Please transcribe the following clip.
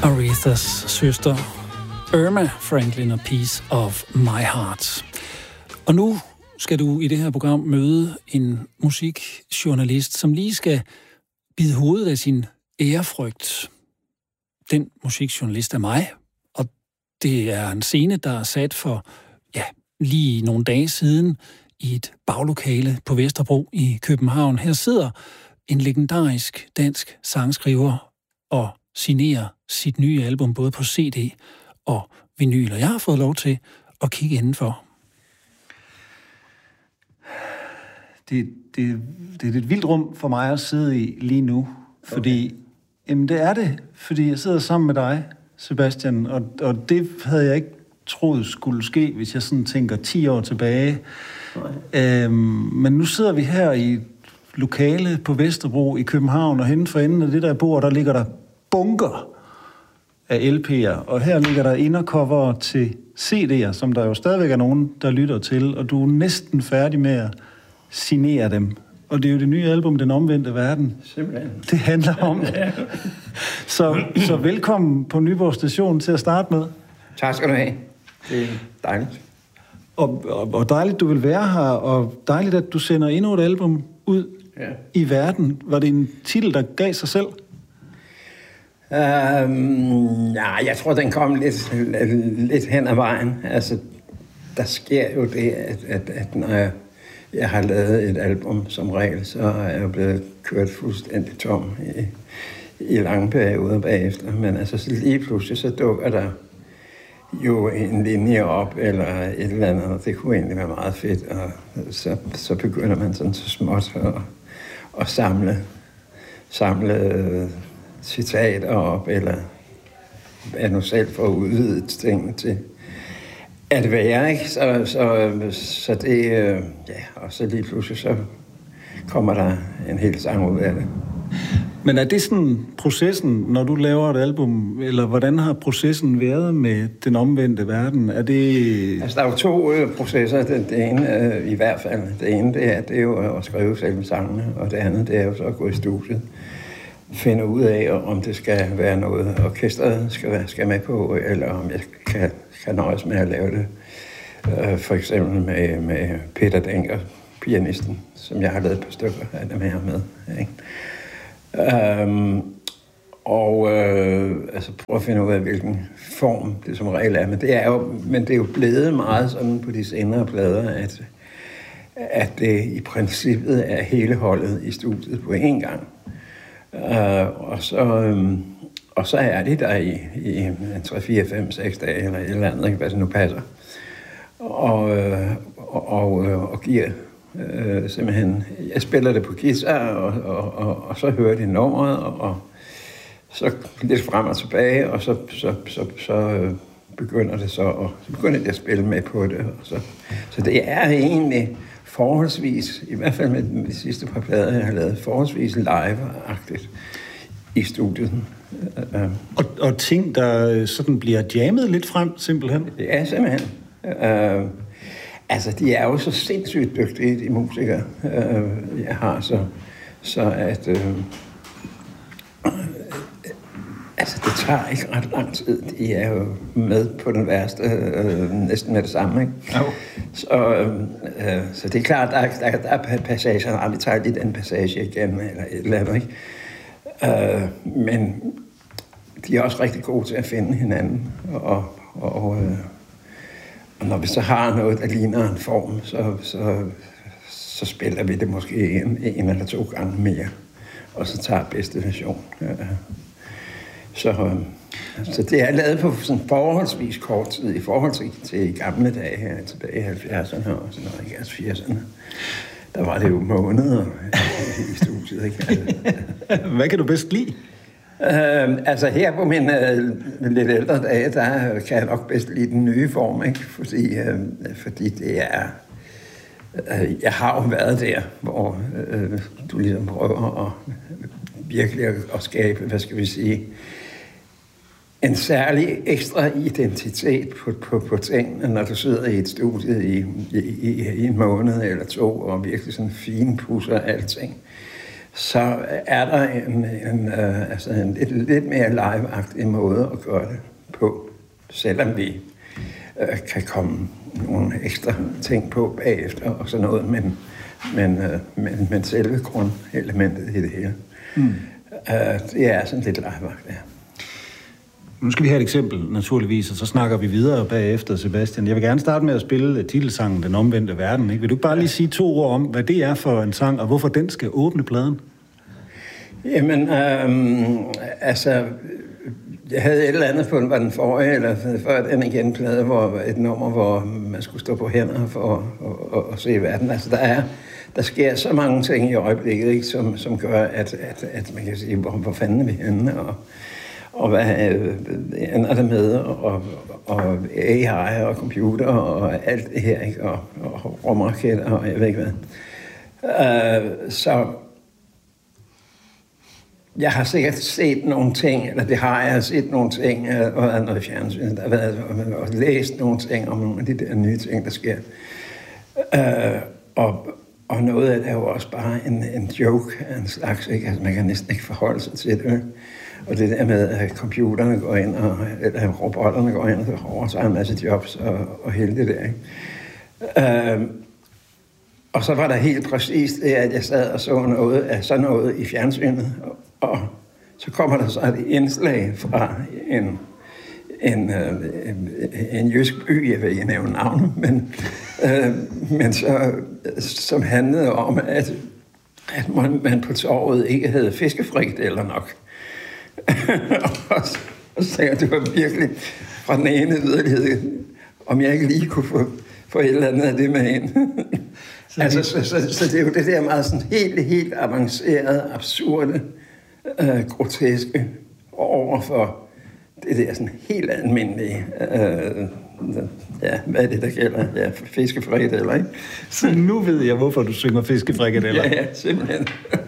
Arethas søster Irma Franklin og Piece of My Heart. Og nu skal du i det her program møde en musikjournalist, som lige skal bide hovedet af sin ærefrygt. Den musikjournalist er mig, og det er en scene, der er sat for lige nogle dage siden i et baglokale på Vesterbro i København. Her sidder en legendarisk dansk sangskriver og signerer sit nye album både på CD og vinyl. Og jeg har fået lov til at kigge indenfor. Det er et vildt rum for mig at sidde i lige nu, fordi jamen det er det, fordi jeg sidder sammen med dig, Sebastian, og det havde jeg ikke troet skulle ske, hvis jeg sådan tænker 10 år tilbage. Men nu sidder vi her i et lokale på Vesterbro i København, og henne for enden af det der bord, der ligger der bunker af LP'er, og her ligger der indercover til CD'er, som der jo stadigvæk er nogen, der lytter til, og du er næsten færdig med at signere dem. Og det er jo det nye album, Den Omvendte Verden. Simpelthen. Det handler om. Så velkommen på Nyborg Station til at starte med. Tak skal du have. Det er dejligt. Og dejligt, du vil være her, og dejligt, at du sender endnu et album ud i verden. Var det en titel, der gav sig selv? Jeg tror, den kom lidt hen ad vejen. Altså, der sker jo det, at når jeg har lavet et album som regel, så er jeg blevet kørt fuldstændig tom i lange perioder bagefter. Men altså, så lige pludselig, så dukker der jo en linje op, eller et eller andet, og det kunne egentlig være meget fedt. Og så begynder man sådan så småt at samle citater op, eller hvad nu selv får udvidet tingene til at være, ikke? Så det, og så lige pludselig, så kommer der en hel sang ud af det. Men er det sådan processen, når du laver et album, eller hvordan har processen været med Den Omvendte Verden? Er det... Altså, der er jo 2 processer. Det ene, i hvert fald, det ene, det er jo at skrive selve sangene, og det andet, det er jo så at gå i studiet. Finde ud af, om det skal være noget, orkestret skal med på, eller om jeg kan nøjes med at lave det. For eksempel med Peter Denker, pianisten, som jeg har lavet et par stykker af dem her med. Ikke? Altså prøve at finde ud af, hvilken form det som regel er. Men det er jo blevet meget sådan på de senere plader, at det i princippet er hele holdet i studiet på én gang. Og så er det der i 3, 4, 5, 6 dage, eller et eller andet, ikke, hvad det nu passer. Og giver simpelthen... Jeg spiller det på guitar, og så hører de nummeret, og så lidt frem og tilbage, og så begynder det så begynder de at spille med på det. Så det er egentlig forholdsvis, i hvert fald med de sidste par plader, jeg har lavet, forholdsvis live-agtigt i studiet. Og ting, der sådan bliver jammet lidt frem, simpelthen? Ja, simpelthen. Altså, de er jo så sindssygt dygtige, de musikere, jeg har, så at... Altså, det tager ikke ret lang tid. De er jo med på den værste, næsten med det samme, ikke? Jo. Så det er klart, der er passager, vi tager lige den passage igen, eller et eller andet, ikke? Men de er også rigtig gode til at finde hinanden, og når vi så har noget, der ligner en form, så spiller vi det måske en eller 2 gange mere, og så tager bedste version. Så det er lavet på sådan forholdsvis kort tid i forhold til i gamle dage her, tilbage i 70'erne og sådan noget, ikke? Altså 80'erne. Der var det jo måneder i studiet, ikke? Hvad kan du bedst lide? Altså her på mine lidt ældre dage, der kan jeg nok bedst lide den nye form, ikke? Fordi det er... Jeg har jo været der, hvor du ligesom prøver at virkelig at skabe, hvad skal vi sige, en særlig ekstra identitet på tingene, når du sidder i et studie i en måned eller 2, og virkelig sådan finpudser alting. så er der en lidt mere live-agtig måde at gøre det på, selvom vi kan komme nogle ekstra ting på bagefter og sådan noget, men selve grundelementet i det hele, det er sådan lidt live-agtigt, ja. Nu skal vi have et eksempel, naturligvis, og så snakker vi videre bagefter, Sebastian. Jeg vil gerne starte med at spille titelsangen Den Omvendte Verden. Ikke? Vil du bare lige sige 2 ord om, hvad det er for en sang, og hvorfor den skal åbne pladen? Jamen, jeg havde et eller andet på den forrige, eller før den igen plade, hvor et nummer, hvor man skulle stå på hænder for at se verden. Altså, der sker så mange ting i øjeblikket, ikke, som gør, at man kan sige, hvor fanden er vi henne, og hvad ender det med, og AI og computer og alt det her, ikke? Og rumraketter og jeg ved ikke hvad. Så jeg har sikkert set nogle ting, eller det har jeg set nogle ting, og noget fjernsyn, der har været, og læst nogle ting om nogle af de der nye ting, der sker. Og noget af det er jo også bare en joke af en slags, ikke? Altså, man kan næsten ikke forholde sig til det. Og det der med, at computerne går ind, eller robotterne går ind og overtager en masse jobs og hele det der, ikke? Og så var der helt præcis det, at jeg sad og så noget af sådan noget i fjernsynet, og så kommer der så et indslag fra en jysk by, jeg vil ikke nævne navnet, men så, som handlede om, at man på torvet ikke havde fiskefrikadeller nok. og så tænkte jeg, det var virkelig fra den ene yderlighed, om jeg ikke lige kunne få et eller andet af det med ind. Så det er jo det der meget sådan helt avancerede, absurde, groteske overfor det der sådan helt almindelige, hvad er det, der gælder? Ja, fiskefrikadeller, ikke? Så nu ved jeg, hvorfor du synger fiskefrikadeller. Ja, simpelthen.